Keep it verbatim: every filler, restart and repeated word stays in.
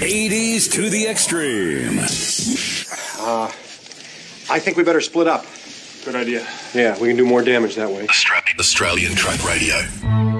eighties to the extreme. Uh, I think we better split up. Good idea. Yeah, we can do more damage that way. Australian Track Radio.